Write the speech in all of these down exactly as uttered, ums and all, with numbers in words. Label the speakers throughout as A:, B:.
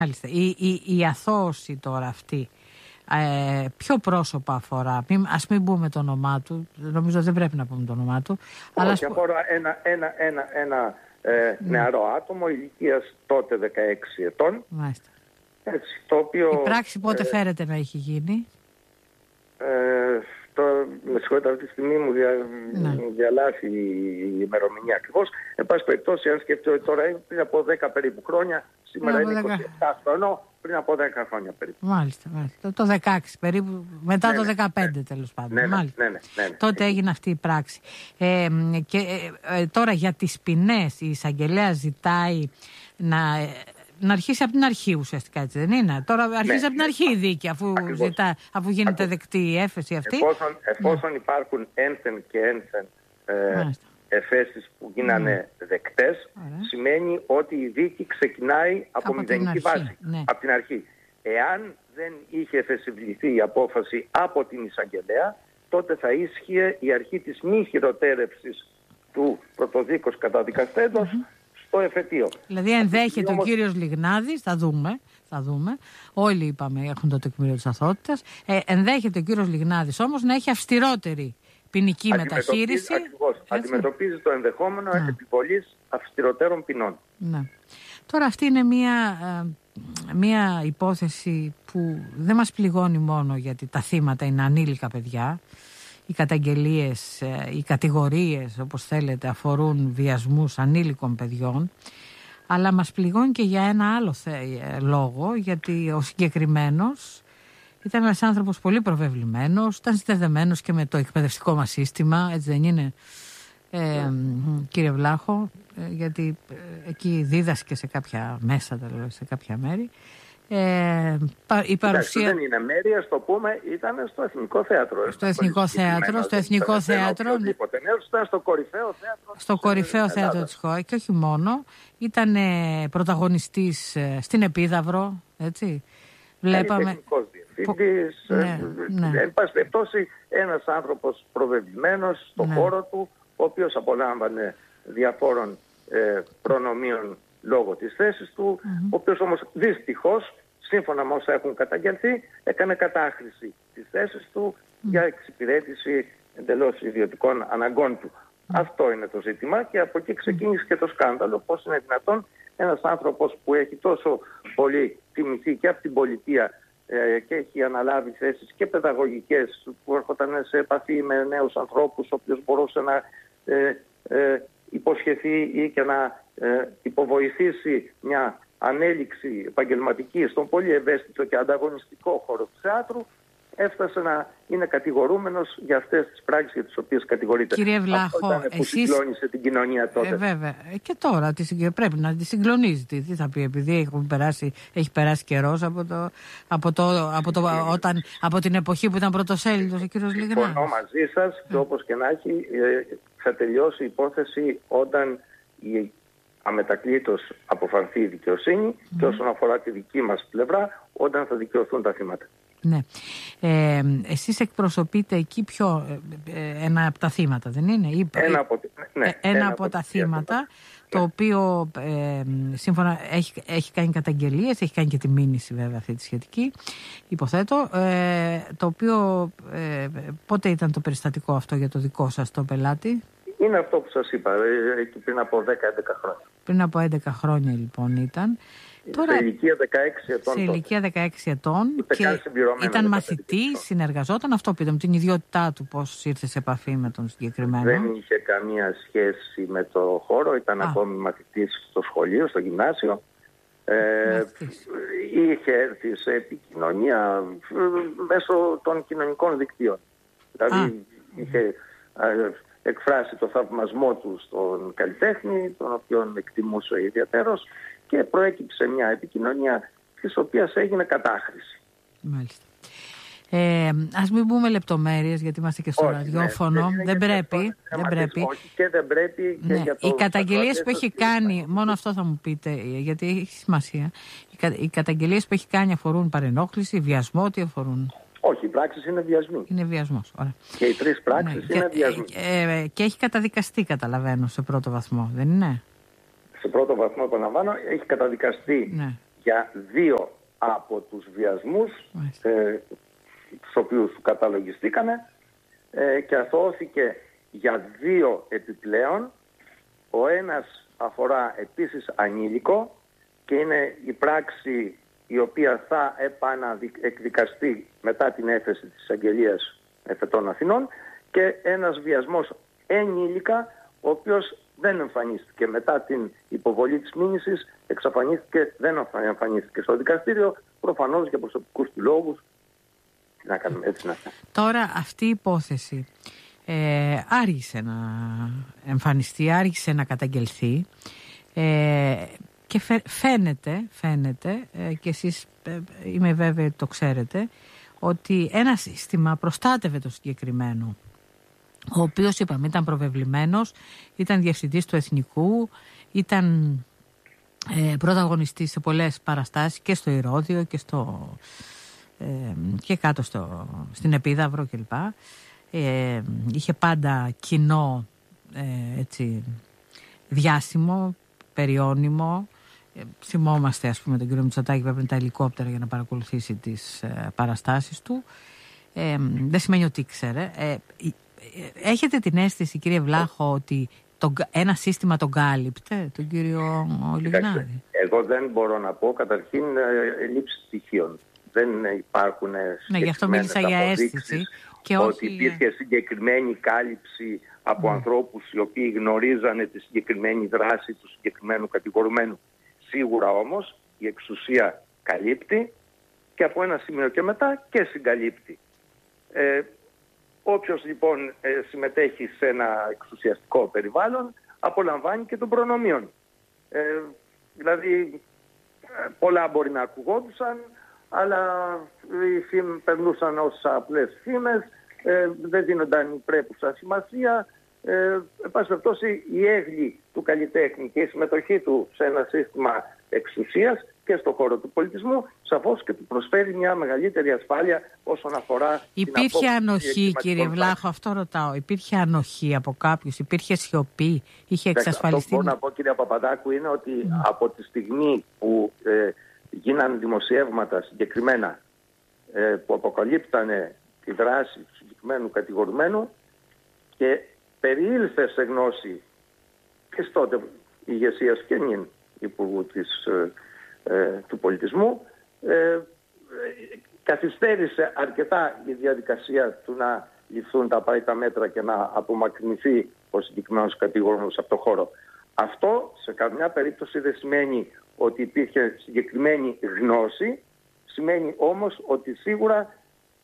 A: Μάλιστα. Η, η, η αθώωση τώρα αυτή, ε, ποιο πρόσωπο αφορά? Μην, ας μην πούμε το όνομά του, νομίζω δεν πρέπει να πούμε το όνομά του.
B: Όχι,
A: αλλά
B: αφορά ένα, ένα, ένα, ένα ε, ναι. νεαρό άτομο ηλικίας τότε δεκαέξι ετών.
A: Μάλιστα.
B: Έτσι, το οποίο,
A: η πράξη πότε ε, φέρεται να έχει γίνει?
B: Ε, το, με συγχωρείτε, αυτή τη στιγμή μου δια, ναι. διαλάθη η ημερομηνία ακριβώς. Εν πάση περιπτώσει, αν σκεφτώ τώρα, πριν από δέκα περίπου χρόνια, σήμερα είναι είκοσι επτά χρονών, πριν από δέκα χρόνια περίπου.
A: Μάλιστα, μάλιστα. Το δεκαέξι περίπου, μετά ναι, το δεκαπέντε ναι, τέλος πάντων.
B: Ναι, ναι,
A: μάλιστα.
B: Ναι, ναι, ναι, ναι.
A: Τότε έγινε αυτή η πράξη. Ε, και ε, τώρα για τις ποινές, η εισαγγελέα ζητάει να... να αρχίσει από την αρχή ουσιαστικά, έτσι δεν είναι? Τώρα αρχίζει ναι, από την αρχή η δίκη, αφού, ζητά, αφού γίνεται Ακριβώς. δεκτή η έφεση αυτή.
B: Εφόσον, εφόσον ναι. υπάρχουν ένθεν και ένθεν ε, εφέσεις που γίνανε mm. δεκτές, Άρα. σημαίνει ότι η δίκη ξεκινάει από, από μηδενική βάση, ναι. από την αρχή. Εάν δεν είχε εφεσιβληθεί η απόφαση από την εισαγγελέα, τότε θα ίσχυε η αρχή της μη χειροτέρευσης του πρωτοδίκως καταδικαστέντος mm-hmm. στο εφετείο.
A: Δηλαδή ενδέχεται όμως... ο κύριος Λιγνάδης, θα δούμε, θα δούμε, όλοι είπαμε έχουν το τεκμήριο της αθωότητας, ε, ενδέχεται ο κύριος Λιγνάδης όμως να έχει αυστηρότερη ποινική μεταχείριση.
B: Ακριβώς, αντιμετωπίζει το ενδεχόμενο ναι. επιβολής αυστηρότερων ποινών.
A: Ναι. Τώρα αυτή είναι μια, μια υπόθεση που δεν μας πληγώνει μόνο γιατί τα θύματα είναι ανήλικα παιδιά. Οι καταγγελίες, οι κατηγορίες, όπως θέλετε, αφορούν βιασμούς ανήλικων παιδιών, αλλά μας πληγώνει και για ένα άλλο θε, λόγο, γιατί ο συγκεκριμένος ήταν ένας άνθρωπος πολύ προβεβλημένος, ήταν συνδεδεμένος και με το εκπαιδευτικό μας σύστημα, έτσι δεν είναι, ε, κύριε Βλάχο, ε, γιατί ε, εκεί δίδασκε σε κάποια μέσα, σε κάποια μέρη. Ε, η παρουσία...
B: δεν είναι μέρη, ας το πούμε, ήταν στο Εθνικό Θέατρο.
A: Στο Εθνικό Θέατρο, στο Εθνικό Θέατρο.
B: Ναι. Ήταν στο κορυφαίο θέατρο.
A: Στο κορυφαίο θέατρο της χώρας και όχι μόνο. Ήταν πρωταγωνιστής στην Επίδαυρο, έτσι. Βλέπαμε...
B: Τεχνικός διευθυντής.
A: Ναι, ναι.
B: Εν πάση περιπτώσει, ένας άνθρωπος προβεβλημένος στον ναι. χώρο του, ο οποίος απολάμβανε διαφόρων ε, προνομίων λόγω της θέσης του, mm-hmm. ο οποίος όμως δυστυχώς, σύμφωνα με όσα έχουν καταγγελθεί, έκανε κατάχρηση της θέσης του mm. για εξυπηρέτηση εντελώς ιδιωτικών αναγκών του. Mm. Αυτό είναι το ζήτημα και από εκεί ξεκίνησε mm. και το σκάνδαλο. Πώς είναι δυνατόν ένας άνθρωπος που έχει τόσο πολύ τιμηθεί και από την πολιτεία ε, και έχει αναλάβει θέσεις και παιδαγωγικές, που έρχονταν σε επαφή με νέους ανθρώπους, ο οποίος μπορούσε να ε, ε, υποσχεθεί ή και να ε, υποβοηθήσει μια ανέλυξη επαγγελματική στον πολύ ευαίσθητο και ανταγωνιστικό χώρο του θεάτρου, έφτασε να είναι κατηγορούμενος για αυτές τις πράξεις για τις οποίες κατηγορείται.
A: Κύριε Βλάχο,
B: αυτό ήταν που εσείς... συγκλώνησε την κοινωνία τότε.
A: Ε, βέβαια. Και τώρα πρέπει να τη συγκλονίζεται. Τι θα πει, επειδή περάσει, έχει περάσει καιρός από, το, από, το, από, το, όταν, από την εποχή που ήταν πρωτοσέλιδος ο κύριος Λιγνάδης.
B: Συμφωνώ μαζί σας και όπως και να έχει ε, θα τελειώσει η υπόθεση όταν η αμετακλήτως αποφανθεί η δικαιοσύνη mm. και όσον αφορά τη δική μας πλευρά, όταν θα δικαιωθούν τα θύματα.
A: Ναι. Ε, εσείς εκπροσωπείτε εκεί πιο ε, ένα από τα θύματα, δεν είναι? Ή,
B: ένα από, ναι,
A: ε, ένα ένα από, από τα θύματα, ναι. το οποίο ε, σύμφωνα έχει, έχει κάνει καταγγελίες, έχει κάνει και τη μήνυση βέβαια αυτή τη σχετική, υποθέτω, ε, το οποίο ε, πότε ήταν το περιστατικό αυτό για το δικό σας το πελάτη?
B: Είναι αυτό που σας είπα, εκεί πριν από δέκα έντεκα χρόνια.
A: Πριν από έντεκα χρόνια λοιπόν ήταν.
B: Τώρα, σε ηλικία δεκαέξι ετών.
A: Σε ηλικία δεκαέξι ετών και ήταν μαθητής, συνεργαζόταν. Αυτό πείτε μου, την ιδιότητά του, πώς ήρθε σε επαφή με τον συγκεκριμένο?
B: Δεν είχε καμία σχέση με το χώρο, ήταν Α. ακόμη μαθητής στο σχολείο, στο γυμνάσιο. Ε, είχε έρθει σε επικοινωνία μέσω των κοινωνικών δικτύων. Δηλαδή Α. είχε εκφράσει το θαυμασμό του στον καλλιτέχνη, τον οποίον εκτιμούσε ιδιαίτερος, και προέκυψε μια επικοινωνία της οποίας έγινε κατάχρηση.
A: Μάλιστα. Ε, ας μην πούμε λεπτομέρειες γιατί είμαστε και στο όχι, ραδιόφωνο. Ναι, δεν, δεν πρέπει. Δεν πρέπει.
B: Όχι και δεν πρέπει. Και
A: ναι.
B: για το
A: οι καταγγελίες που έχει κάνει, μόνο αυτό θα μου πείτε, γιατί έχει σημασία. Οι, κα, οι καταγγελίες που έχει κάνει αφορούν παρενόχληση, βιασμό, τι αφορούν?
B: Όχι, οι πράξεις είναι βιασμοί.
A: Είναι βιασμός. Ωραία.
B: Και οι τρεις πράξεις ναι. είναι
A: και,
B: βιασμοί.
A: Ε, ε, και έχει καταδικαστεί, καταλαβαίνω, σε πρώτο βαθμό, δεν είναι?
B: Σε πρώτο βαθμό, επαναλαμβάνω, έχει καταδικαστεί
A: ναι.
B: για δύο από τους βιασμούς ε, τους οποίους καταλογιστήκανε ε, και αθωώθηκε για δύο επιπλέον. Ο ένας αφορά επίσης ανήλικο και είναι η πράξη η οποία θα επαναεκδικαστεί μετά την έφεση της Αγγελίας Εφετών Αθηνών, και ένας βιασμός ενήλικα, ο οποίος δεν εμφανίστηκε μετά την υποβολή της μήνυσης, εξαφανίστηκε, δεν εμφανίστηκε στο δικαστήριο, προφανώς για προσωπικούς του λόγους. Να κάνουμε έτσι να.
A: Τώρα αυτή η υπόθεση ε, άργησε να εμφανιστεί, άργησε να καταγγελθεί ε, και φαίνεται, φαίνεται ε, και εσείς ε, είμαι βέβαιη το ξέρετε, ότι ένα σύστημα προστάτευε το συγκεκριμένο, ο οποίος είπαμε ήταν προβεβλημένος, ήταν διευθυντής του Εθνικού, ήταν ε, πρωταγωνιστής σε πολλές παραστάσεις και στο Ηρώδειο και, στο, ε, και κάτω στο, στην Επίδαυρο κλπ. Ε, είχε πάντα κοινό ε, έτσι, διάσημο, περιώνυμο. Ε, θυμόμαστε ας πούμε τον κύριο Μητσοτάκη που έπαιρνε τα ελικόπτερα για να παρακολουθήσει τις ε, παραστάσεις του. Ε, δεν σημαίνει ότι ήξερε. Ε, έχετε την αίσθηση, κύριε Βλάχο, ότι το, ένα σύστημα τον κάλυπτε, τον κύριο Λιγνάδη?
B: Εγώ δεν μπορώ να πω. Καταρχήν, λήψη στοιχείων. Δεν υπάρχουν
A: ναι, γι' αυτό μίλησα για αίσθηση. Και
B: ότι
A: όχι...
B: υπήρχε συγκεκριμένη κάλυψη από mm. ανθρώπους οι οποίοι γνωρίζανε τη συγκεκριμένη δράση του συγκεκριμένου κατηγορουμένου. Σίγουρα όμως η εξουσία καλύπτει και από ένα σημείο και μετά και συγκαλύπτει. Ε, όποιος λοιπόν ε, συμμετέχει σε ένα εξουσιαστικό περιβάλλον απολαμβάνει και των προνομίων. Ε, δηλαδή ε, πολλά μπορεί να ακουγόντουσαν, αλλά οι φήμες περνούσαν ως απλές φήμες, ε, δεν δίνονταν η πρέπουσα σημασία. Ε, εν πάση περιπτώσει, η έγκλη του καλλιτέχνη και η συμμετοχή του σε ένα σύστημα εξουσίας και στον χώρο του πολιτισμού σαφώς και του προσφέρει μια μεγαλύτερη ασφάλεια όσον αφορά.
A: Υπήρχε ανοχή, κύριε Βλάχο, αυτό ρωτάω. Υπήρχε ανοχή από κάποιους, υπήρχε σιωπή, είχε εξασφαλιστεί?
B: Αυτό που μπορώ να πω, κύριε Παπαδάκου, είναι ότι mm. από τη στιγμή που ε, γίνανε δημοσιεύματα συγκεκριμένα ε, που αποκαλύπτανε τη δράση του συγκεκριμένου κατηγορουμένου και περιήλθε σε γνώση και τότε ηγεσίας και νυν Υπουργού της, ε, ε, του Πολιτισμού, ε, ε, καθυστέρησε αρκετά η διαδικασία του να ληφθούν τα απαραίτητα μέτρα και να απομακρυνθεί ο συγκεκριμένος κατηγορούμενος από το χώρο. Αυτό σε καμιά περίπτωση δεν σημαίνει ότι υπήρχε συγκεκριμένη γνώση, σημαίνει όμως ότι σίγουρα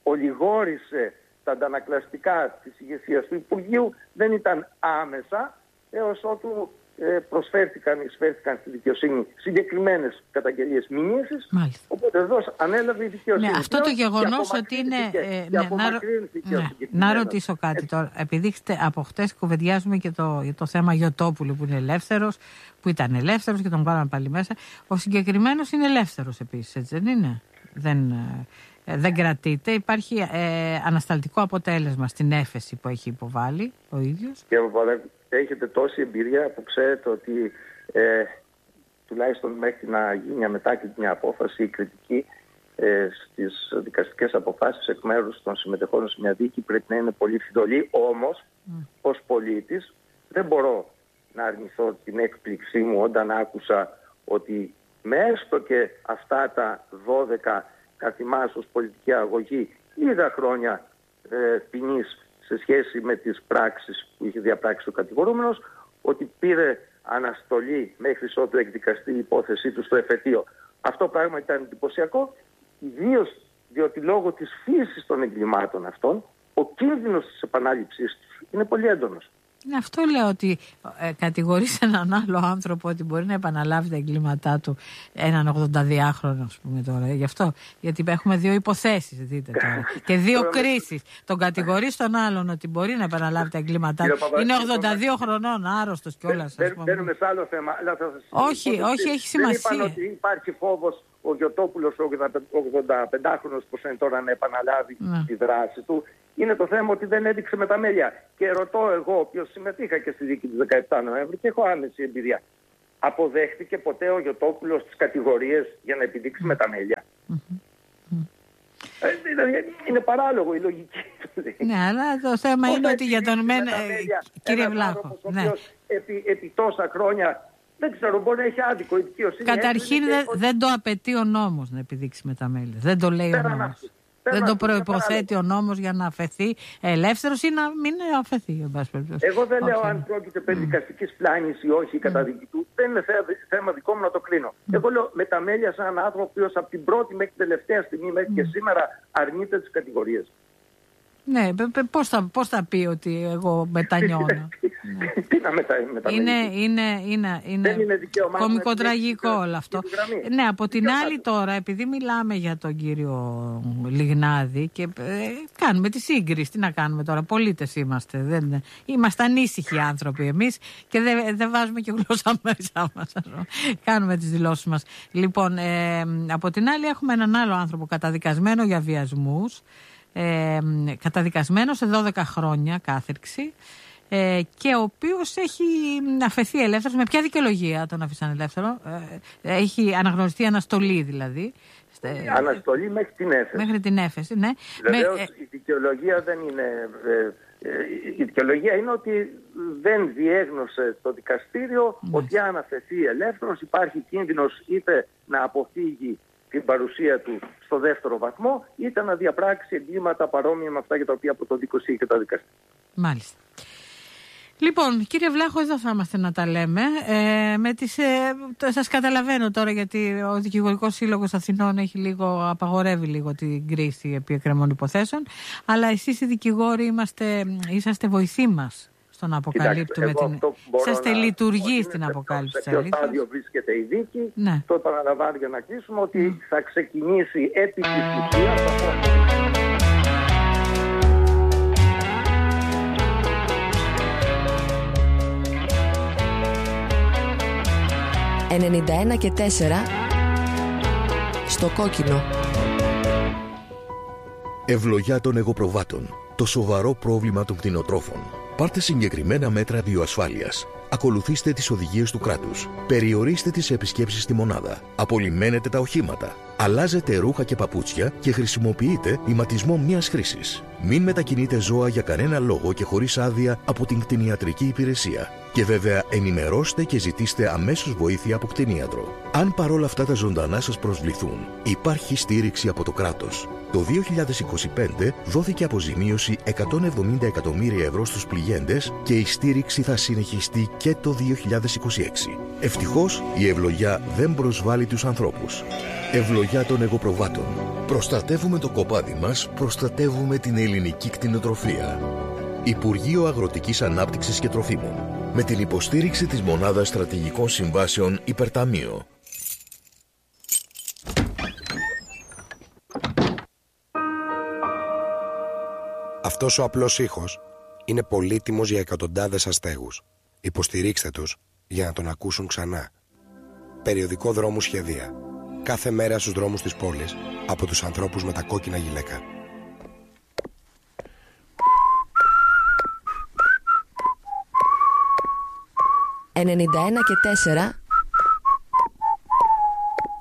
B: ολιγόρησε τα αντανακλαστικά της ηγεσίας του Υπουργείου, δεν ήταν άμεσα έως ότου ε, προσφέρθηκαν, εισφέρθηκαν στη δικαιοσύνη συγκεκριμένες καταγγελίες μηνύσεις. Οπότε εδώ ανέλαβε η δικαιοσύνη.
A: Ναι, αυτό το γεγονός ότι είναι... Ε, ναι, να, ναι, να ρωτήσω κάτι τώρα. Επειδή από χτες κουβεντιάζουμε και το, για το θέμα Γιωτόπουλου που είναι ελεύθερος, που ήταν ελεύθερος και τον βάλαμε πάλι μέσα. Ο συγκεκριμένος είναι ελεύθερος επίσης, έτσι δεν είναι? Δεν... Δεν κρατείται. Υπάρχει ε, ανασταλτικό αποτέλεσμα στην έφεση που έχει υποβάλει ο ίδιος.
B: Κύριε Παπαδάκου, έχετε τόση εμπειρία που ξέρετε ότι ε, τουλάχιστον μέχρι να γίνει μια μετάκριτη μια απόφαση, η κριτική ε, στις δικαστικές αποφάσεις εκ μέρους των συμμετεχόντων σε μια δίκη πρέπει να είναι πολύ φιδωλή. Όμως, mm. ως πολίτης, δεν μπορώ να αρνηθώ την έκπληξή μου όταν άκουσα ότι με έστω και αυτά τα δώδεκα καθημάς ως πολιτική αγωγή λίγα χρόνια ε, ποινής σε σχέση με τις πράξεις που είχε διαπράξει ο κατηγορούμενος, ότι πήρε αναστολή μέχρι ότου εκδικαστεί η υπόθεσή του στο εφετείο. Αυτό πράγμα ήταν εντυπωσιακό, ιδίως διότι λόγω της φύσης των εγκλημάτων αυτών ο κίνδυνος της επανάληψής τους είναι πολύ έντονος.
A: Είναι αυτό λέω, ότι ε, κατηγορείς έναν άλλο άνθρωπο ότι μπορεί να επαναλάβει τα εγκλήματά του, έναν ογδονταδυάχρονο, ας πούμε τώρα. Γι' αυτό, γιατί έχουμε δύο υποθέσεις, δείτε τώρα, και δύο κρίσεις. Τον κατηγορείς τον άλλον ότι μπορεί να επαναλάβει τα εγκλήματά του. Είναι ογδόντα δύο χρονών, άρρωστος κιόλας.
B: Μπαίνουμε σε άλλο θέμα.
A: Όχι, όχι, έχει σημασία.
B: Δεν είπαν ότι υπάρχει φόβος ο Γιωτόπουλος, ο ογδονταπεντάχρονος που είναι τώρα, να επαναλάβει ναι. τη δράση του. Είναι το θέμα ότι δεν έδειξε με τα μέλια. Και ρωτώ εγώ, ο οποίος συμμετείχα και στη δίκη του δεκαεπτά Νοέμβρη και έχω άμεση εμπειρία. αποδέχτηκε ποτέ ο Γιωτόπουλος τις κατηγορίες για να επιδείξει mm. μεταμέλεια? Mm-hmm. Ε, δηλαδή είναι παράλογο η λογική.
A: Ναι, αλλά το θέμα είναι ότι για τον μεν... Κύριε Βλάχο,
B: ναι. επί, επί τόσα χρόνια, δεν ξέρω, μπορεί να έχει άδικο η δικαιοσύνη.
A: Καταρχήν δεν δε το απαιτεί ο νόμος να επιδείξει μεταμέλεια. Δεν το λέει ο νόμος. Δεν το προϋποθέτει ο νόμος για να αφαιθεί ελεύθερος ή να μην αφαιθεί.
B: Εγώ δεν λέω αν πρόκειται περί δικαστικής πλάνης ή όχι η καταδίκη του. Δεν είναι θέμα δικό μου να το κρίνω. Εγώ λέω μεταμέλεια σε έναν άνθρωπο ο οποίος από την πρώτη μέχρι την τελευταία στιγμή μέχρι και σήμερα αρνείται τις κατηγορίες.
A: Ναι, πώς θα, πώς θα πει ότι εγώ μετανιώνω?
B: Τι να μετανιώνω?
A: Είναι, είναι, είναι, είναι κωμικοτραγικό όλο αυτό. Ναι, από την άλλη τώρα, επειδή μιλάμε για τον κύριο Λιγνάδη και ε, κάνουμε τη σύγκριση, τι να κάνουμε τώρα, πολίτες είμαστε, δεν, είμαστε ανήσυχοι άνθρωποι εμείς και δεν, δεν βάζουμε και γλώσσα μέσα μας, κάνουμε τις δηλώσεις μας. Λοιπόν, ε, από την άλλη έχουμε έναν άλλο άνθρωπο καταδικασμένο για βιασμούς, Ε, καταδικασμένο σε δώδεκα χρόνια κάθερξη ε, και ο οποίος έχει αφαιθεί ελεύθερος. Με ποια δικαιολογία τον αφήσαν ελεύθερο? Ε, έχει αναγνωριστεί αναστολή δηλαδή.
B: Αναστολή μέχρι την έφεση.
A: Μέχρι την έφεση, ναι.
B: Βεβαίως
A: Με,
B: η δικαιολογία δεν είναι... Ε, ε, η δικαιολογία είναι ότι δεν διέγνωσε το δικαστήριο ναι. ότι αν αφαιθεί ελεύθερος υπάρχει κίνδυνος είτε να αποφύγει την παρουσία του στο δεύτερο βαθμό, είτε να διαπράξει εγκλήματα παρόμοια με αυτά για τα οποία από το δικοσία και τα δικαστήρια.
A: Μάλιστα. Λοιπόν, κύριε Βλάχο, εδώ θα είμαστε να τα λέμε. Ε, με τις, ε, σας καταλαβαίνω τώρα, γιατί ο Δικηγορικός Σύλλογος Αθηνών έχει λίγο, απαγορεύει λίγο την κρίση επί εκκρεμών υποθέσεων, αλλά εσείς οι δικηγόροι είμαστε, είσαστε βοηθοί μας στο να αποκαλύπτουμε την... Είσαστε λειτουργοί στην αποκάλυψη της αλήθειας. Σε ποιο στάδιο
B: βρίσκεται η δίκη,
A: ναι.
B: Το επαναλαμβάνω για να κλείσουμε ότι mm. θα ξεκινήσει επί της ουσίας
C: ενενήντα ένα και τέσσερα στο κόκκινο.
D: Ευλογιά των εγωπροβάτων. Το σοβαρό πρόβλημα των κτηνοτρόφων. Πάρτε συγκεκριμένα μέτρα βιοασφάλειας. Ακολουθήστε τις οδηγίες του κράτους. Περιορίστε τις επισκέψεις στη μονάδα. Απολυμμένετε τα οχήματα. Αλλάζετε ρούχα και παπούτσια και χρησιμοποιείτε ηματισμό μιας χρήσης. Μην μετακινείτε ζώα για κανένα λόγο και χωρίς άδεια από την κτηνιατρική υπηρεσία. Και βέβαια ενημερώστε και ζητήστε αμέσως βοήθεια από κτηνίατρο. Αν παρόλα αυτά τα ζωντανά σας προσβληθούν, υπάρχει στήριξη από το κράτος. Το δύο χιλιάδες είκοσι πέντε δόθηκε αποζημίωση εκατόν εβδομήντα εκατομμύρια ευρώ στους πληγέντες και η στήριξη θα συνεχιστεί και το δύο χιλιάδες είκοσι έξι. Ευτυχώς η ευλογιά δεν προσβάλλει τους ανθρώπους. Ευλογιά των εγωπροβάτων. Προστατεύουμε το κοπάδι μας, προστατεύουμε την ελληνική κτηνοτροφία. Υπουργείο Αγροτικής Ανάπτυξης και Τροφίμων. Με την υποστήριξη της Μονάδας Στρατηγικών Συμβάσεων Υπερταμείο.
E: Αυτός ο απλός ήχος είναι πολύτιμος για εκατοντάδες αστέγους. Υποστηρίξτε τους για να τον ακούσουν ξανά. Περιοδικό Δρόμου Σχεδία. Κάθε μέρα στους δρόμους της πόλης από τους ανθρώπους με τα κόκκινα γυλαίκα.
C: ενενήντα ένα και τέσσερα